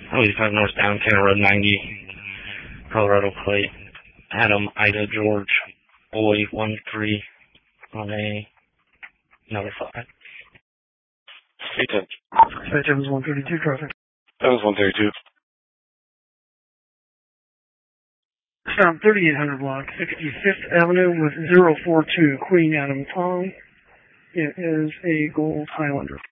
85 northbound, County Road 90, Colorado plate, Adam, Ida, George, Boy 13 on another 5. 810. Flight 132 traffic. That was 132. Stop 3800 block, 65th Avenue with 042 Queen Adam Tong. It is a Gold Highlander.